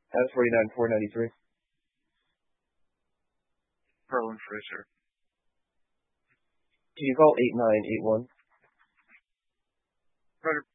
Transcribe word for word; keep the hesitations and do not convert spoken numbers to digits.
Has forty-nine four ninety-three. Berlin Fraser. Can you call eight nine eight one? Roger.